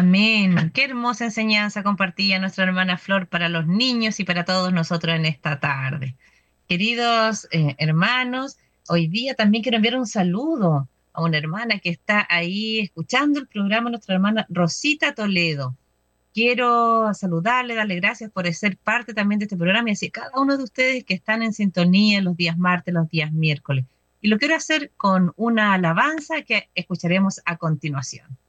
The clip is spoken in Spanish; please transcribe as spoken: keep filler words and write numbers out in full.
Amén. Qué hermosa enseñanza compartía nuestra hermana Flor para los niños y para todos nosotros en esta tarde. Queridos eh, hermanos, hoy día también quiero enviar un saludo a una hermana que está ahí escuchando el programa, nuestra hermana Rosita Toledo. Quiero saludarle, darle gracias por ser parte también de este programa y así a cada uno de ustedes que están en sintonía los días martes, los días miércoles. Y lo quiero hacer con una alabanza que escucharemos a continuación.